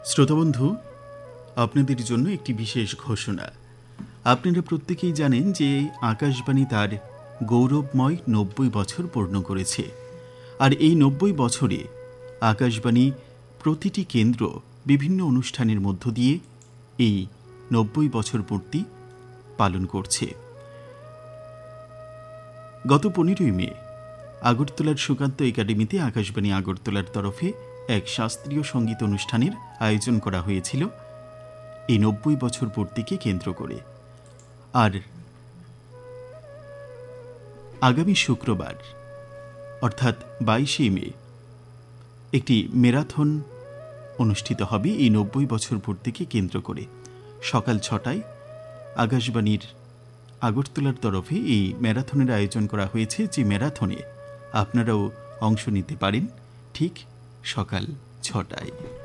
শ্রোতাবন্ধু, আপনাদের জন্য একটি বিশেষ ঘোষণা। আপনারা প্রত্যেকেই জানেন যে আকাশবাণী তার গৌরবময় ৯০ বছর পূর্ণ করেছে। আর এই ৯০ বছরে আকাশবাণী প্রতিটি কেন্দ্র বিভিন্ন অনুষ্ঠানের মধ্য দিয়ে এই ৯০ বছর পূর্তি পালন করছে। গত ১৫ই মে আগরতলার সুকান্ত একাডেমিতে আকাশবাণী আগরতলার তরফে এক শাস্ত্রীয় সঙ্গীত অনুষ্ঠানের আয়োজন করা হয়েছিল এই ৯০ বছর পূর্তিকে কেন্দ্র করে। আর আগামী শুক্রবার অর্থাৎ ২২শে মে একটি ম্যারাথন অনুষ্ঠিত হবে এই ৯০ বছর পূর্তিকে কেন্দ্র করে। সকাল ৬টায় আকাশবাণীর আগরতলার তরফে এই ম্যারাথনের আয়োজন করা হয়েছে, যে ম্যারাথনে আপনারাও অংশ নিতে পারেন ঠিক সকাল ৬টায়।